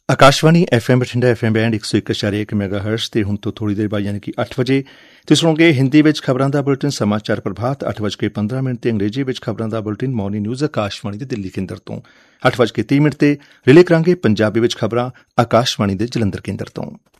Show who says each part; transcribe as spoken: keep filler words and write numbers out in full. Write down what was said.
Speaker 1: Akashvani F M Bathinda F M band ਇੱਕ ਸੌ ਇੱਕ ਇਸ਼ਾਰੇ ਇੱਕ ਮੈਗਾ ਹਰਟਜ਼ ਤੇ ਹੁਣ ਤੋਂ ਥੋੜੀ ਦੇਰ ਬਾਅਦ ਯਾਨੀ ਕਿ ਅੱਠ ਵਜੇ ਤੁਸੀਂ ਸੁਣੋਗੇ ਹਿੰਦੀ ਵਿੱਚ ਖਬਰਾਂ ਦਾ ਬੁਲੇਟਿਨ ਸਮਾਚਾਰ ਪ੍ਰਭਾਤ ਅੱਠ ਵਜ ਕੇ ਪੰਦਰਾਂ ਮਿੰਟ ਤੇ ਅੰਗਰੇਜ਼ੀ ਵਿੱਚ ਖਬਰਾਂ ਦਾ ਬੁਲੇਟਿਨ ਮਾਰਨਿੰਗ ਨਿਊਜ਼ ਆਕਾਸ਼ਵਾਣੀ ਦੇ ਦਿੱਲੀ ਕੇਂਦਰ ਤੋਂ ਅੱਠ ਵਜ ਕੇ ਤੀਹ ਮਿੰਟ ਤੇ ਰਿਲੇ ਕਰਾਂਗੇ ਪੰਜਾਬੀ ਵਿੱਚ ਖਬਰਾਂ ਆਕਾਸ਼ਵਾਣੀ ਦੇ ਜਲੰਧਰ ਕੇਂਦਰ ਤੋਂ।